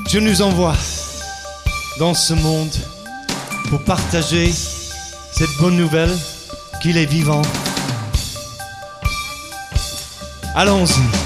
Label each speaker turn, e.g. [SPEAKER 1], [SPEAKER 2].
[SPEAKER 1] Dieu nous envoie dans ce monde pour partager cette bonne nouvelle qu'il est vivant. Allons-y.